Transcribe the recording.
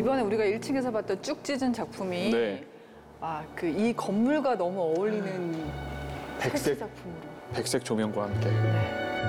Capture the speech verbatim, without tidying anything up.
이번에 우리가 일 층에서 봤던 쭉 찢은 작품이 네. 아, 그 이 건물과 너무 어울리는 백색, 작품으로. 백색 조명과 함께. 네.